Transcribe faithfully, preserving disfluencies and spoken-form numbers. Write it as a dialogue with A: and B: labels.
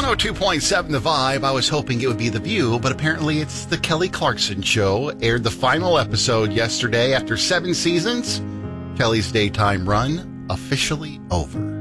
A: oh two point seven The Vibe. I was hoping it would be The View, but apparently it's The Kelly Clarkson Show. Aired the final episode yesterday after seven seasons. Kelly's daytime run officially over.